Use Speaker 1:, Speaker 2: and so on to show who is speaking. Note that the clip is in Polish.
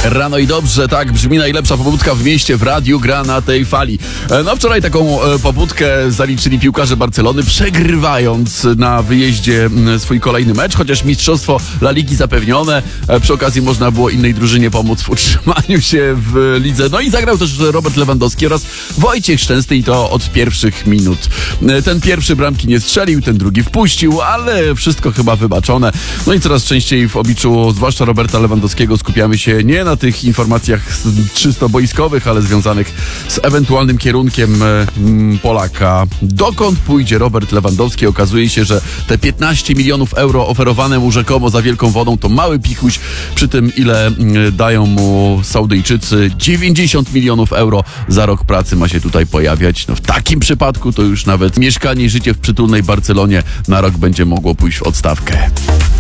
Speaker 1: Rano i dobrze, tak brzmi najlepsza pobudka w mieście, w radiu gra na tej fali. No wczoraj taką pobudkę zaliczyli piłkarze Barcelony, przegrywając na wyjeździe swój kolejny mecz, chociaż mistrzostwo La Ligi zapewnione. Przy okazji można było innej drużynie pomóc w utrzymaniu się w lidze. No i zagrał też Robert Lewandowski oraz Wojciech Szczęsny i to od pierwszych minut. Ten pierwszy bramki nie strzelił, ten drugi wpuścił, ale wszystko chyba wybaczone. No i coraz częściej w obliczu, zwłaszcza Roberta Lewandowskiego, skupiamy się nie na tych informacjach czysto boiskowych, ale związanych z ewentualnym kierunkiem Polaka. Dokąd pójdzie Robert Lewandowski? Okazuje się, że te 15 milionów euro oferowane mu rzekomo za wielką wodą to mały pikuś przy tym, ile dają mu Saudyjczycy. 90 milionów euro za rok pracy ma się tutaj pojawiać. No w takim przypadku to już nawet mieszkanie i życie w przytulnej Barcelonie na rok będzie mogło pójść w odstawkę.